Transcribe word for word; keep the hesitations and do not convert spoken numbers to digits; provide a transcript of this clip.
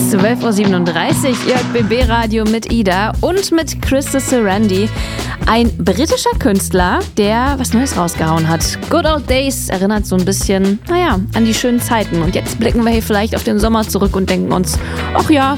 zwölf Uhr siebenunddreißig, ihr hört B B-Radio mit Ida und mit Krista Sarandí. Ein britischer Künstler, der was Neues rausgehauen hat. Good Old Days erinnert so ein bisschen, naja, an die schönen Zeiten. Und jetzt blicken wir hier vielleicht auf den Sommer zurück und denken uns, ach ja,